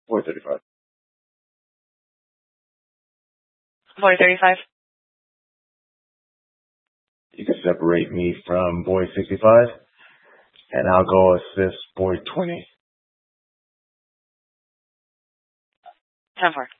Boy 35. Boy 35. You can separate me from boy 65, and I'll go assist boy 20. 10-4.